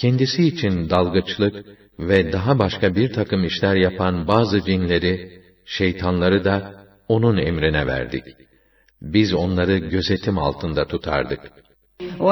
kendisi için dalgıçlık ve daha başka bir takım işler yapan bazı cinleri, şeytanları da onun emrine verdik. Biz onları gözetim altında tutardık.